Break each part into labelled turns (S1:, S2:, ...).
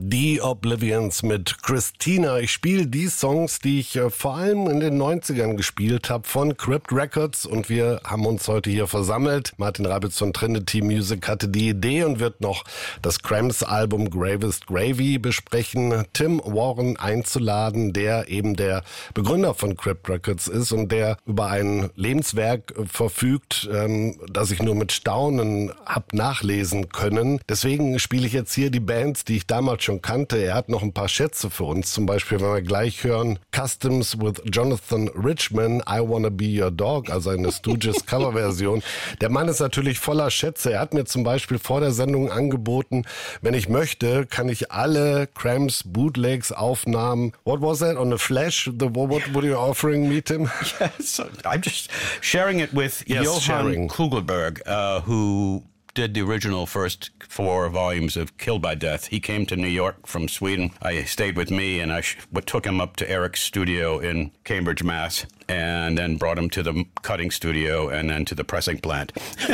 S1: Die Oblivions mit Christina. Ich spiele die Songs, die ich vor allem in den 90ern gespielt habe von Crypt Records und wir haben uns heute hier versammelt. Martin Rabitz von Trinity Music hatte die Idee und wird noch das Cramps-Album Gravest Gravy besprechen, Tim Warren einzuladen, der eben der Begründer von Crypt Records ist und der über ein Lebenswerk verfügt, das ich nur mit Staunen hab nachlesen können. Deswegen spiele ich jetzt hier die Bands, die ich damals schon kannte. Er hat noch ein paar Schätze für uns. Zum Beispiel, wenn wir gleich hören, Customs with Jonathan Richman, I Wanna Be Your Dog, also eine Stooges Coverversion. Der Mann ist natürlich voller Schätze. Er hat mir zum Beispiel vor der Sendung angeboten, wenn ich möchte, kann ich alle Cramps Bootlegs Aufnahmen. What was that on the Flash? What were you offering me, Tim?
S2: Yes, I'm just sharing it with Johann Kugelberg, who did the original first 4 volumes of Killed by Death. He came to New York from Sweden. I stayed with me, and I took him up to Eric's studio in Cambridge, Mass., and then brought him to the cutting studio and then to the pressing plant.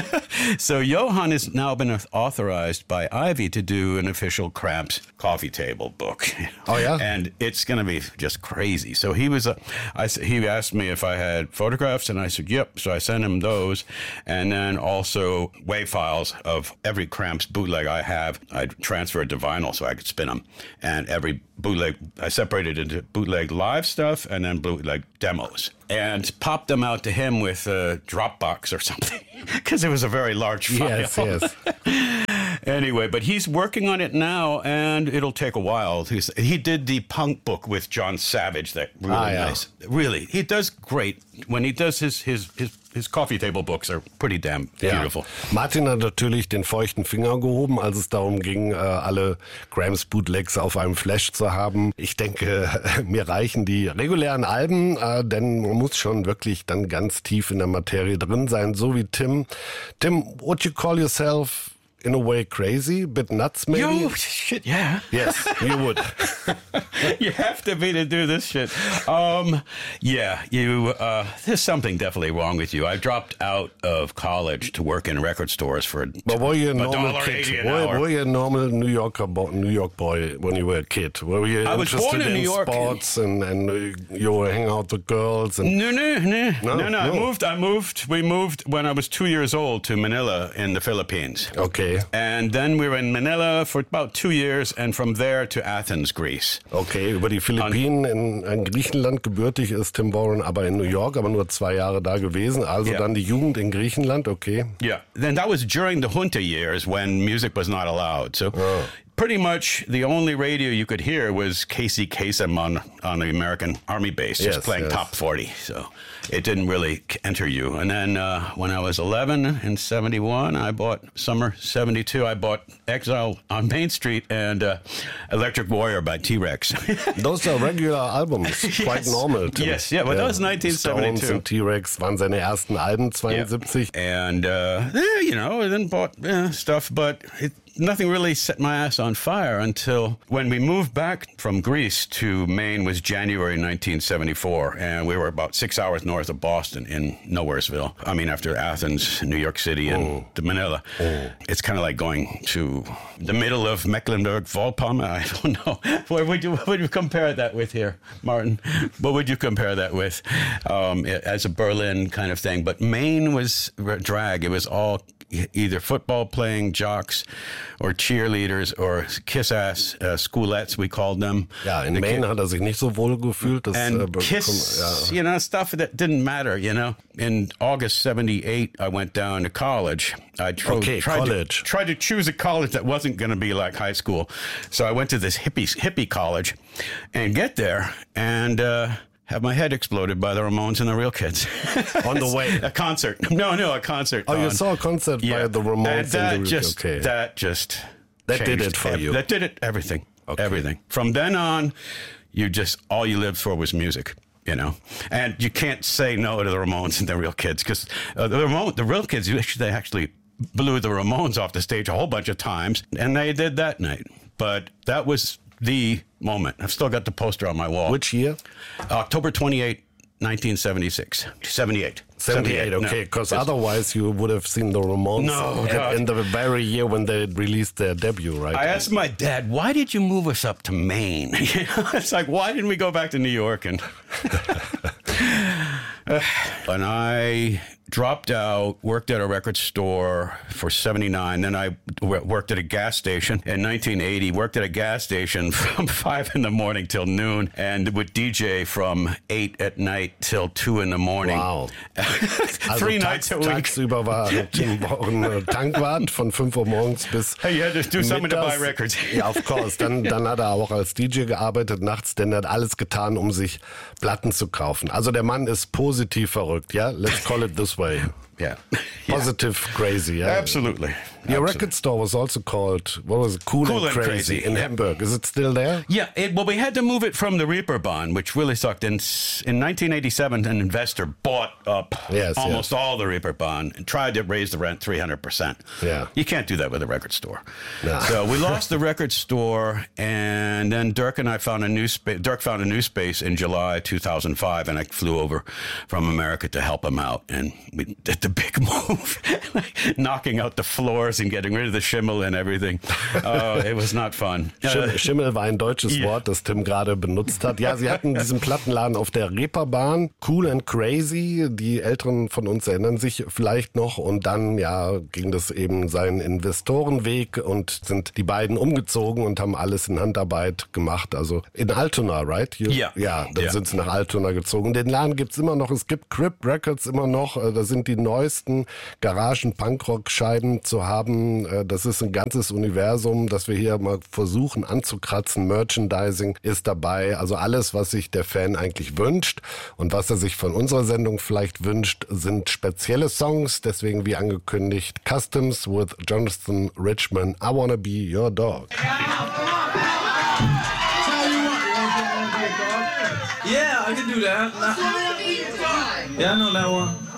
S2: So Johann has now been authorized by Ivy to do an official Cramps coffee table book.
S1: Oh, yeah?
S2: And it's going to be just crazy. So he asked me if I had photographs, and I said, yep. So I sent him those, and then also WAV files of every Cramps bootleg I have. I transferred to vinyl so I could spin them. And every bootleg, I separated into bootleg live stuff and then bootleg demos. And popped them out to him with a Dropbox or something, because it was a very large file.
S1: Yes.
S2: Anyway, but he's working on it now, and it'll take a while. He did the punk book with John Savage, that really nice. Really, he does great. When he does his coffee table books are pretty damn beautiful.
S1: Ja. Martin hat natürlich den feuchten Finger gehoben, als es darum ging, alle Cramps Bootlegs auf einem Flash zu haben. Ich denke, mir reichen die regulären Alben, denn man muss schon wirklich dann ganz tief in der Materie drin sein, so wie Tim. Tim, would you call yourself in a way crazy, bit nuts maybe?
S2: Yo, shit, yeah.
S1: Yes, you would.
S2: You have to be to do this shit. There's something definitely wrong with you. I dropped out of college to work in record stores for
S1: But were you a normal kid? Were you a normal New York boy when you were a kid? Were you interested in sports and you were hanging out with girls? And
S2: No. We moved when I was 2 years old to Manila in the Philippines.
S1: Okay.
S2: And then we were in Manila for about 2 years, and from there to Athens, Greece.
S1: Okay, über die Philippinen in Griechenland gebürtig ist Tim Warren, aber in New York, aber nur 2 Jahre da gewesen. Also dann die Jugend in Griechenland, okay.
S2: Yeah, then that was during the junta years when music was not allowed. So pretty much the only radio you could hear was Casey Kasem on the American Army base, just playing top 40. So it didn't really enter you. And then when I was 11 in 71, summer 72, I bought Exile on Main Street and Electric Warrior by T-Rex.
S1: Those are regular albums, quite normal. Tim.
S2: Yes, yeah, but that was 1972.
S1: Stones und T-Rex waren seine ersten Alben, 72.
S2: Yeah. And, then bought stuff, but nothing really set my ass on fire until when we moved back from Greece to Maine was January 1974, and we were about 6 hours north of Boston in Nowheresville. I mean, after Athens, New York City, and Manila. It's kind of like going to the middle of Mecklenburg-Vorpommern. I don't know. What would you compare that with here, Martin? What would you compare that with as a Berlin kind of thing? But Maine was drag. It was all either football playing jocks or cheerleaders or kiss-ass schoolettes, we called them.
S1: Ja, in Maine hat sich nicht so wohl gefühlt.
S2: And stuff that didn't matter, In August 78, I went down to college. I tried to choose a college that wasn't going to be like high school. So I went to this hippie college and get there and have my head exploded by the Ramones and the Real Kids.
S1: On the way?
S2: A concert. No, a concert.
S1: Oh, you saw a concert by the Ramones and the Real Kids. Okay.
S2: That
S1: did it for you.
S2: That did it, everything.
S1: Okay.
S2: Everything. From then on, all you lived for was music. And you can't say no to the Ramones and the Real Kids, because the Real Kids, they actually blew the Ramones off the stage a whole bunch of times, and they did that night. But that was the moment. I've still got the poster on my wall.
S1: Which year?
S2: October 28, 1976. 78.
S1: 78, okay, because otherwise you would have seen the Ramones in the very year when they released their debut, right?
S2: I asked my dad, why did you move us up to Maine? It's like, why didn't we go back to New York? And I dropped out, worked at a record store for 79. Then I worked at a gas station in 1980, worked at a gas station from 5 in the morning till noon and would DJ from 8 at night till 2 in the morning.
S1: Wow.
S2: 3 nights a week.
S1: Tagsüber war Tim ein Tankwart von 5 Uhr morgens bis
S2: Hey, you had to do something to buy records.
S1: Ja, of course. Dann hat er auch als DJ gearbeitet nachts, denn er hat alles getan, um sich Platten zu kaufen. Also der Mann ist positiv verrückt, ja? Let's call it this way.
S2: Yeah.
S1: Positive crazy, yeah.
S2: Absolutely.
S1: Your record store was also called, what was it? Cool and Crazy in Hamburg. Is it still there?
S2: Yeah, well, we had to move it from the Reeperbahn, which really sucked. In 1987, an investor bought up almost all the Reeperbahn and tried to raise the rent 300%.
S1: Yeah.
S2: You can't do that with a record store.
S1: No.
S2: So we lost the record store, and then Dirk and I found a new space. Dirk found a new space in July 2005, and I flew over from America to help him out. And we did the big move, knocking out the floors and getting rid of the Schimmel and everything. It was not fun.
S1: Schimmel war ein deutsches Wort, das Tim gerade benutzt hat. Ja, sie hatten diesen Plattenladen auf der Reeperbahn, Cool and Crazy. Die Älteren von uns erinnern sich vielleicht noch. Und dann, ging das eben seinen Investorenweg und sind die beiden umgezogen und haben alles in Handarbeit gemacht. Also in Altona, right? Ja, dann sind sie nach Altona gezogen. Den Laden gibt's immer noch. Es gibt Crypt Records immer noch. Da sind die neuesten Garagen-Punkrock-Scheiben zu haben. Das ist ein ganzes Universum, das wir hier mal versuchen anzukratzen. Merchandising ist dabei. Also alles, was sich der Fan eigentlich wünscht und was er sich von unserer Sendung vielleicht wünscht, sind spezielle Songs. Deswegen, wie angekündigt, Customs with Jonathan Richman. I Wanna Be Your Dog.
S3: Yeah, I can do that. Yeah, I know that one.